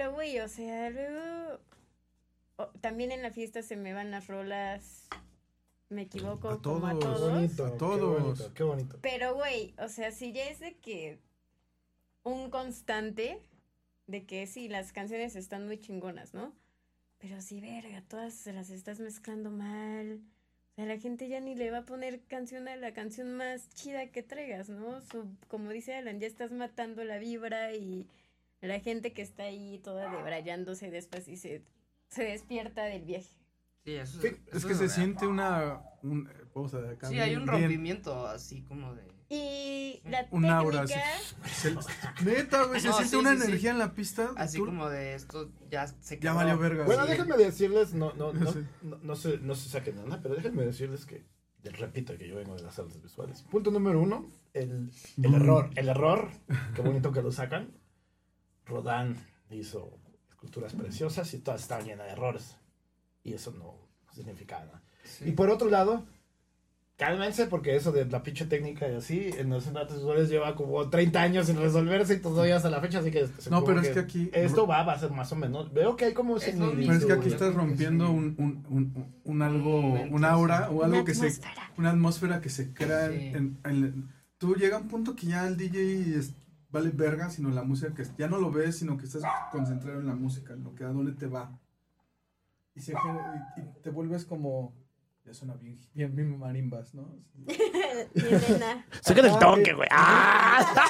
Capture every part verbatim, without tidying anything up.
pero güey, o sea, luego oh, también en la fiesta se me van las rolas, me equivoco a como a todos. todos. Qué bonito, A todos. Qué bonito, qué bonito. Pero güey, o sea, si ya es de que un constante de que sí, las canciones están muy chingonas, ¿no? Pero sí, verga, todas se las estás mezclando mal. O sea, la gente ya ni le va a poner canción a la canción más chida que traigas, ¿no? Su, como dice Alan, ya estás matando la vibra y la gente que está ahí toda debrayándose después y se, se despierta del viaje. Sí, eso, Sí, eso Es que se real. siente una... Un, pausa de acá. Sí, hay bien- un bien- rompimiento así como de... Y la Un aura, técnica... Se- neta, güey, se No, siente sí, una sí, sí. energía en la pista. Así tú- como de esto ya se Ya quedó. valió verga. Bueno, Sí. déjenme decirles, no, no, no, Sí. no, no se, no se saquen nada, pero déjenme decirles que, repito que yo vengo de las artes visuales. Punto número uno, el, el Mm. error, el error, qué bonito que lo sacan. Rodin hizo esculturas preciosas y todas estaban llenas de errores. Y eso no significa nada. Sí. Y por otro lado, cálmense porque eso de la pinche técnica y así, en los artes visuales lleva como treinta años sin resolverse y todavía hasta la fecha, así que... No, pero supongo es que aquí- Esto va, va a ser más o menos... Veo que hay como... Es lo similitudes. Pero es que aquí Yo estás creo que rompiendo sí. un, un, un, un algo, momento, un aura sí. o algo Una que se... atmósfera. Una atmósfera que se crea en, Sí. en- en- Tú llega a un punto que ya el D J es- vale verga, sino la música que... Ya no lo ves, sino que estás concentrado en la música, en lo que a dónde te va. Y, se, genera- y, y te vuelves como... Ya suena bien, bien, bien marimbas, ¿no? Bien, nena. Saca del toque, güey. ¡Ah!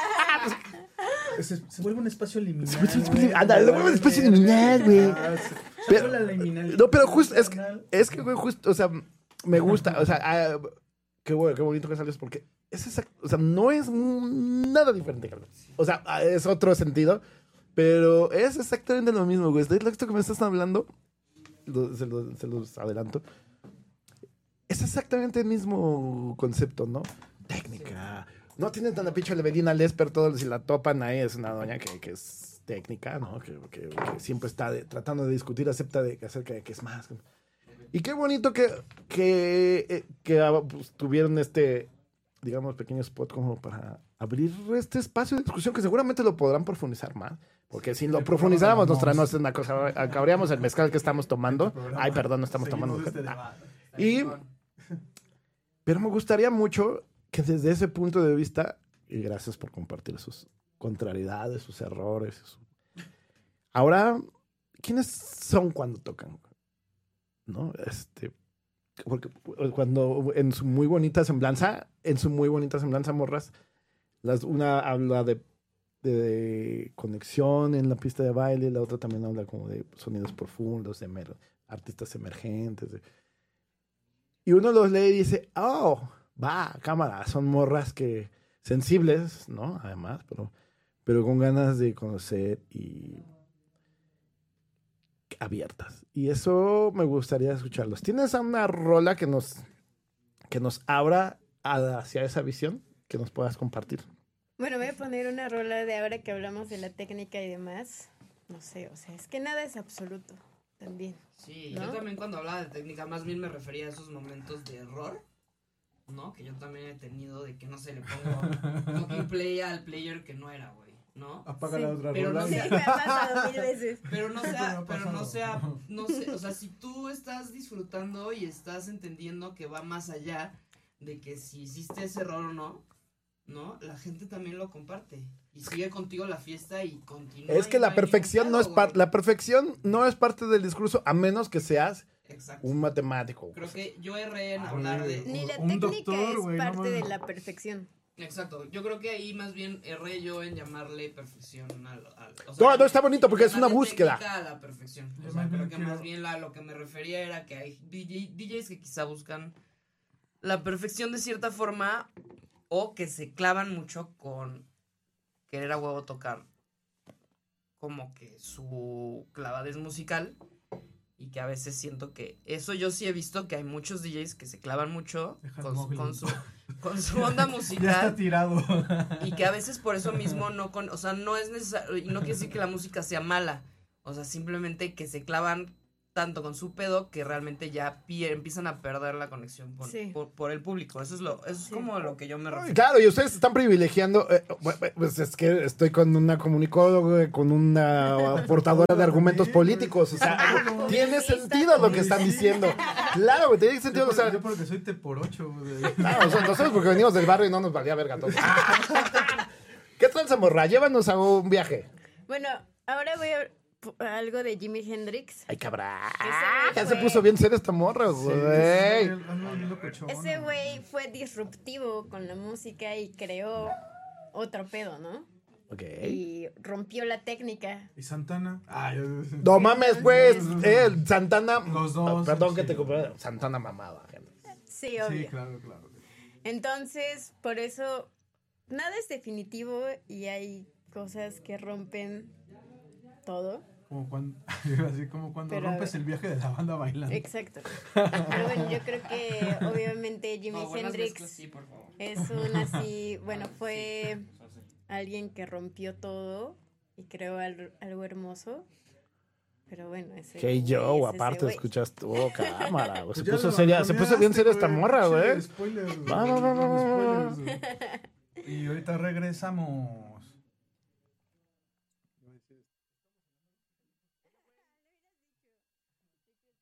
Se, se vuelve un espacio liminal. Se vuelve un espacio- güey. ándale, se vuelve un espacio liminal, güey. Ah, se- se Pero- vuelve la liminal- No, pero justo, es que, liminal. es que, güey, justo, o sea, me gusta, o sea, ah, qué, bueno, qué bonito que salió, porque es exacto, o sea, no es mm, nada diferente, cabrón. O sea, ah, es otro sentido, pero es exactamente lo mismo, güey. Es lo esto que me estás hablando, lo- se, lo- se los adelanto, es exactamente el mismo concepto, ¿no? Técnica. No tienen tan la pinche Leverina Lesper, todos si la topan ahí, es una doña que, que es técnica, ¿no? Que, que- que siempre está de- tratando de discutir acepta de, acerca de que es más. Y qué bonito que, que, eh, que ah, pues, tuvieron este, digamos, pequeño spot como para abrir este espacio de discusión que seguramente lo podrán profundizar más. Porque si lo El profundizáramos, nos programa traemos una cosa, acabaríamos el mezcal que estamos tomando. Ay, perdón, no estamos Seguimos tomando. este Ah, debate. y, pero me gustaría mucho que desde ese punto de vista, y gracias por compartir sus contrariedades, sus errores. Su... Ahora, ¿quiénes son cuando tocan? ¿No? Este, porque cuando en su muy bonita semblanza, en su muy bonita semblanza, morras, las, una habla de, de conexión en la pista de baile, la otra también habla como de sonidos profundos, de emer- artistas emergentes. De, y uno los lee y dice, oh, va, cámara, son morras que sensibles, ¿no? Además, pero, pero con ganas de conocer y abiertas. Y eso me gustaría escucharlos. ¿Tienes una rola que nos, que nos abra hacia esa visión que nos puedas compartir? Bueno, voy a poner una rola de ahora que hablamos de la técnica y demás. No sé, o sea, es que nada es absoluto también. Sí, ¿no? yo también cuando hablaba de técnica, más bien me refería a esos momentos de error, ¿no? Que yo también he tenido de que no se le pongo fucking play al player que no era, güey, ¿no? Apaga Sí, la otra pero rola. no Sí, sé. me ha pasado mil veces. Pero no Siempre me sea, ha pero no pasado. sea, no sé, o sea, si tú estás disfrutando y estás entendiendo que va más allá de que si hiciste ese error o no, ¿no? La gente también lo comparte y sigue contigo la fiesta y continúa. Es que y la hay ningún perfección no es pedo, parte, güey. la perfección no es parte del discurso a menos que seas Exacto. un matemático. Creo que yo erré en Ah, hablar güey. de... Ni la Un técnica doctor, es güey, no parte de mames. la perfección. Exacto, yo creo que ahí más bien erré yo en llamarle perfección al... al o No, no, está bonito porque es una llamarle búsqueda. técnica a la perfección. Yo O sea, más bien creo que quiero- más bien la, lo que me refería era que hay D J D Js que quizá buscan la perfección de cierta forma o que se clavan mucho con querer a huevo tocar como que su clavadez musical y que a veces siento que eso yo sí he visto que hay muchos D Js que se clavan mucho Deja el con, su- móvil. con su con su onda Ya está musical tirado. y que a veces por eso mismo no con, o sea, no es necesario y no quiere decir que la música sea mala, o sea, simplemente que se clavan tanto con su pedo que realmente ya pie- empiezan a perder la conexión por, Sí. por, por el público. Eso es lo, eso es Sí. como lo que yo me refiero. Claro, y ustedes están privilegiando, eh, pues es que estoy con una comunicóloga, con una portadora de argumentos políticos, o sea, tiene sentido lo que están diciendo. Claro, güey, tiene sentido, Yo, o sea, por- yo porque soy te por ocho. güey. no, o sea, nosotros porque venimos del barrio y no nos valía verga todo. ¿Qué tal, Zamorra? Llévanos a un viaje. Bueno, ahora voy a pu- algo de Jimi Hendrix. Ay, cabrón. Ese Ya se güey puso bien seria esta morra, Sí, güey. sí, ando bien locochona. Ese güey fue disruptivo con la música y creó otro pedo, ¿no? Ok. Y rompió la técnica. ¿Y Santana? Ay, No mames, pues, eh, Santana. Los dos, Perdón que sí. te compré. Santana mamada, gente. Sí, obvio. sí, claro, claro. Entonces, por eso, nada es definitivo y hay cosas que rompen todo. Como cuando, así como cuando Pero- rompes el viaje de la banda bailando. Exacto. Pero bueno, yo creo que obviamente Jimi No, buenas Hendrix mezclas, sí, por favor. es un así, bueno, fue alguien que rompió todo y creó al- algo hermoso. Pero bueno, ese Que güey yo, es ese aparte, güey. escuchas tu cámara, güey. Se Pues ya puso lo seria, se puso bien bajoneaste, seria esta güey, morra, pinche güey. spoiler, güey, Va, va, va, va, va, va. spoilers, güey. Y ahorita regresamos.